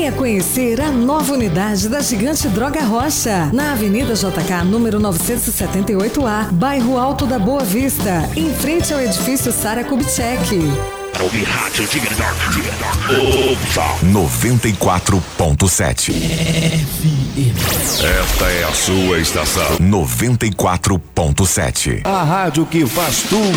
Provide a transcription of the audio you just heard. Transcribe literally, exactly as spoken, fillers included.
Venha conhecer a nova unidade da Gigante Droga Rocha, na Avenida J K, número novecentos e setenta e oito A, bairro Alto da Boa Vista, em frente ao edifício Sara Kubitschek. Para ouvir rádio Ouça noventa e quatro ponto sete. F M. Esta é a sua estação. noventa e quatro ponto sete. A rádio que faz tudo.